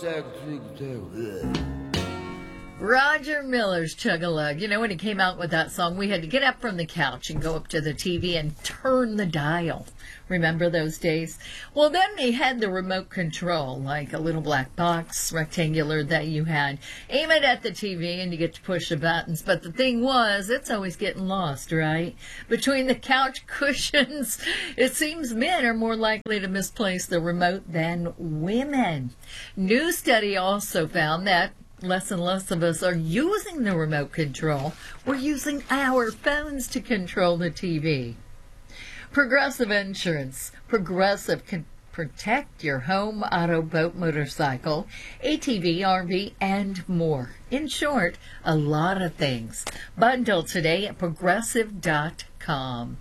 Roger Miller's Chug-a-Lug. You know, when he came out with that song, we had to get up from the couch and go up to the TV and turn the dial. Remember those days? Well, then they had the remote control, like a little black box, rectangular, that you had. Aim it at the TV and you get to push the buttons. But the thing was, it's always getting lost, right? Between the couch cushions, it seems men are more likely to misplace the remote than women. New study also found that less and less of us are using the remote control. We're using our phones to control the TV. Progressive Insurance. Progressive can protect your home, auto, boat, motorcycle, ATV, RV, and more. In short, a lot of things. Bundle today at progressive.com.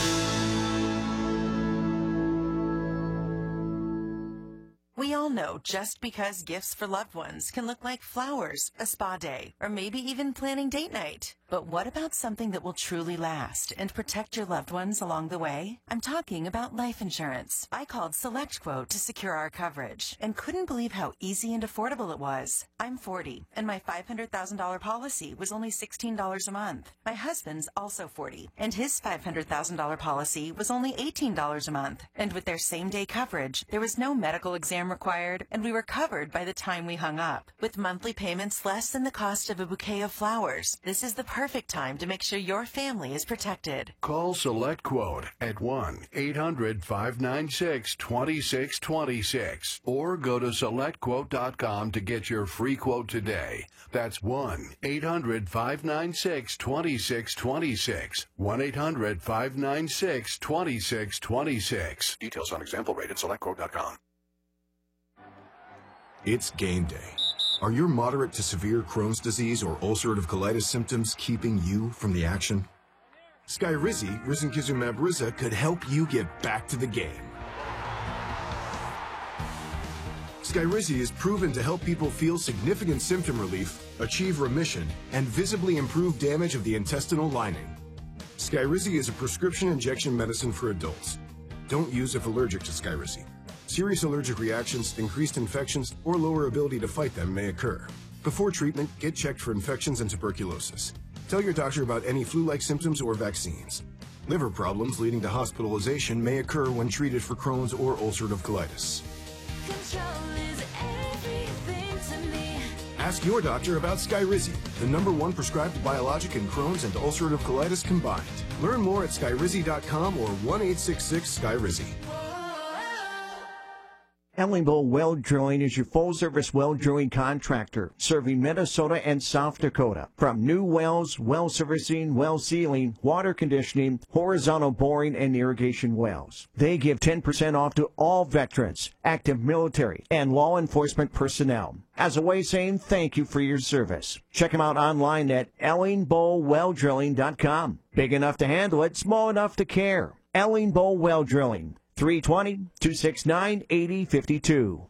We all know just because gifts for loved ones can look like flowers, a spa day, or maybe even planning date night. But what about something that will truly last and protect your loved ones along the way? I'm talking about life insurance. I called SelectQuote to secure our coverage and couldn't believe how easy and affordable it was. I'm 40, and my $500,000 policy was only $16 a month. My husband's also 40, and his $500,000 policy was only $18 a month. And with their same-day coverage, there was no medical exam required, and we were covered by the time we hung up. With monthly payments less than the cost of a bouquet of flowers, this is the perfect time to make sure your family is protected. Call SelectQuote at 1-800-596-2626 or go to SelectQuote.com to get your free quote today. That's 1-800-596-2626. 1-800-596-2626. Details on example rate at SelectQuote.com. It's game day. Are your moderate to severe Crohn's disease or ulcerative colitis symptoms keeping you from the action? Skyrizi, risankizumab Riza, could help you get back to the game. Skyrizi is proven to help people feel significant symptom relief, achieve remission, and visibly improve damage of the intestinal lining. Skyrizi is a prescription injection medicine for adults. Don't use if allergic to Skyrizi. Serious allergic reactions, increased infections, or lower ability to fight them may occur. Before treatment, get checked for infections and tuberculosis. Tell your doctor about any flu-like symptoms or vaccines. Liver problems leading to hospitalization may occur when treated for Crohn's or ulcerative colitis. Control is everything to me. Ask your doctor about Skyrizi, the #1 prescribed biologic in Crohn's and ulcerative colitis combined. Learn more at skyrizi.com or 1-866-SKYRIZI. Ellingbowl Well Drilling is your full-service well drilling contractor, serving Minnesota and South Dakota. From new wells, well servicing, well sealing, water conditioning, horizontal boring, and irrigation wells. They give 10% off to all veterans, active military, and law enforcement personnel. As a way of saying thank you for your service. Check them out online at ellingbowelldrilling.com. Big enough to handle it, small enough to care. Ellingbowl Well Drilling. 320-269-8052.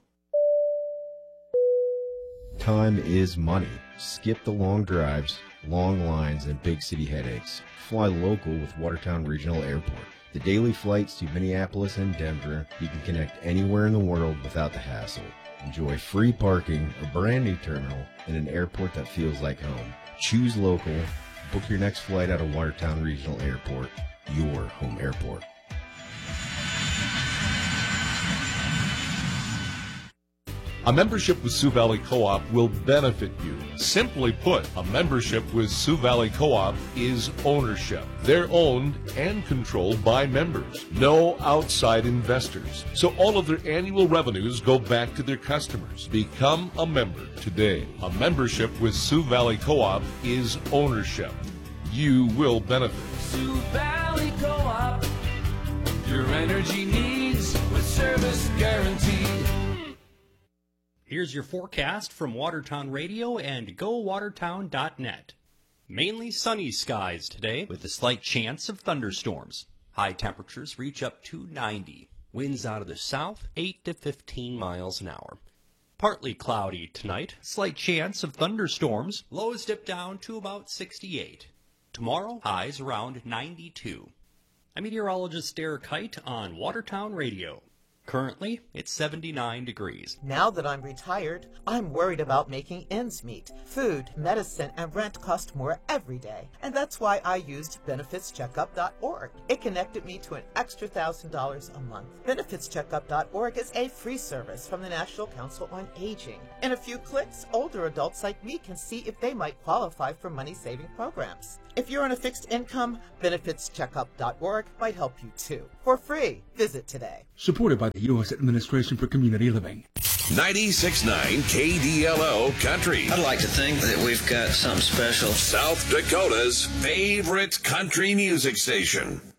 Time is money. Skip the long drives, long lines, and big city headaches. Fly local with Watertown Regional Airport. The daily flights to Minneapolis and Denver, you can connect anywhere in the world without the hassle. Enjoy free parking, a brand new terminal, and an airport that feels like home. Choose local. Book your next flight out of Watertown Regional Airport, your home airport. A membership with Sioux Valley Co-op will benefit you. Simply put, a membership with Sioux Valley Co-op is ownership. They're owned and controlled by members. No outside investors. So all of their annual revenues go back to their customers. Become a member today. A membership with Sioux Valley Co-op is ownership. You will benefit. Sioux Valley Co-op, your energy needs with service guaranteed. Here's your forecast from Watertown Radio and GoWatertown.net. Mainly sunny skies today with a slight chance of thunderstorms. High temperatures reach up to 90. Winds out of the south, 8 to 15 miles an hour. Partly cloudy tonight, slight chance of thunderstorms. Lows dip down to about 68. Tomorrow, highs around 92. I'm meteorologist Derek Height on Watertown Radio. Currently, it's 79 degrees. Now that I'm retired, I'm worried about making ends meet. Food, medicine, and rent cost more every day. And that's why I used BenefitsCheckup.org. It connected me to an extra $1,000 a month. BenefitsCheckup.org is a free service from the National Council on Aging. In a few clicks, older adults like me can see if they might qualify for money-saving programs. If you're on a fixed income, BenefitsCheckup.org might help you too. For free, visit today. Supported by the U.S. Administration for Community Living. 96.9 KDLO Country. I'd like to think that we've got something special. South Dakota's favorite country music station.